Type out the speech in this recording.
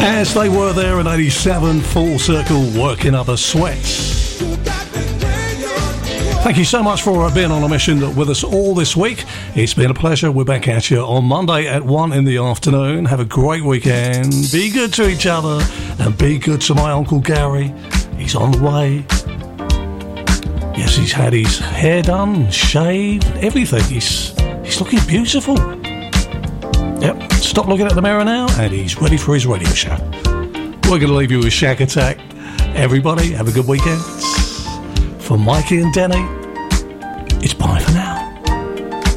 As they were there in 87, Full Circle, Working Up a Sweat. Thank you so much for being on a mission with us all this week. It's been a pleasure. We're back at you on Monday at 1 in the afternoon. Have a great weekend. Be good to each other and be good to my Uncle Gary. He's on the way. Yes, he's had his hair done, shaved, everything. He's looking beautiful. Yep, stop looking at the mirror now and he's ready for his radio show. We're going to leave you with Shack Attack. Everybody, have a good weekend. For Mikey and Denny, it's bye for now.